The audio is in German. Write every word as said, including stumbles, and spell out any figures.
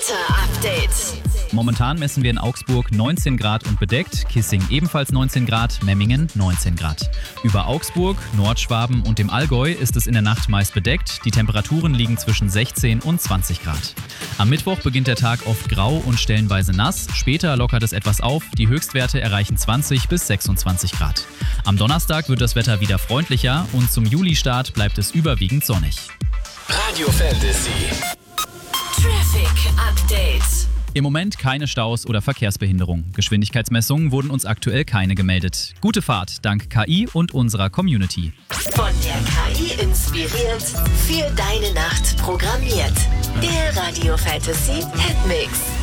Wetter-Update. Momentan messen wir in Augsburg neunzehn Grad und bedeckt, Kissing ebenfalls neunzehn Grad, Memmingen neunzehn Grad. Über Augsburg, Nordschwaben und dem Allgäu ist es in der Nacht meist bedeckt, die Temperaturen liegen zwischen sechzehn und zwanzig Grad. Am Mittwoch beginnt der Tag oft grau und stellenweise nass, später lockert es etwas auf, die Höchstwerte erreichen zwanzig bis sechsundzwanzig Grad. Am Donnerstag wird das Wetter wieder freundlicher und zum Julistart bleibt es überwiegend sonnig. Radio Fantasy. Traffic Update. Im Moment keine Staus oder Verkehrsbehinderung. Geschwindigkeitsmessungen wurden uns aktuell keine gemeldet. Gute Fahrt dank K I und unserer Community. Von der K I inspiriert, für deine Nacht programmiert. Der Radio Fantasy Hitmix.